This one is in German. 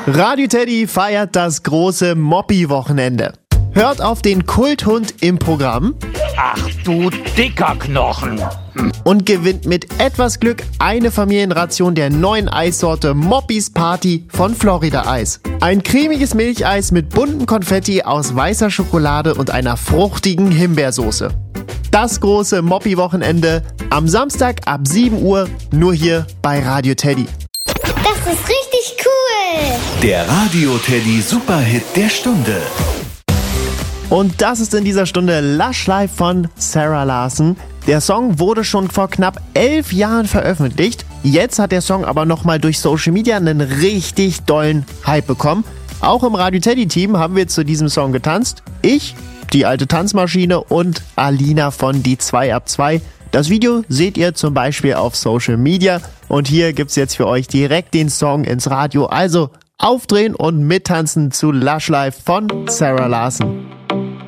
Radio Teddy feiert das große Moppi-Wochenende. Hört auf den Kulthund im Programm. Ach du dicker Knochen. Und gewinnt mit etwas Glück eine Familienration der neuen Eissorte Moppis Party von Florida Eis. Ein cremiges Milcheis mit buntem Konfetti aus weißer Schokolade und einer fruchtigen Himbeersoße. Das große Moppi-Wochenende am Samstag ab 7 Uhr nur hier bei Radio Teddy. Das ist richtig cool. Der Radio Teddy Superhit der Stunde. Und das ist in dieser Stunde Lush Life von Sarah Larsson. Der Song wurde schon vor knapp 11 Jahren veröffentlicht. Jetzt hat der Song aber nochmal durch Social Media einen richtig dollen Hype bekommen. Auch im Radio Teddy Team haben wir zu diesem Song getanzt. Ich, die alte Tanzmaschine und Alina von Die 2 ab 2. Das Video seht ihr zum Beispiel auf Social Media. Und hier gibt's jetzt für euch direkt den Song ins Radio. Also aufdrehen und mittanzen zu Lush Life von Sarah Larsson.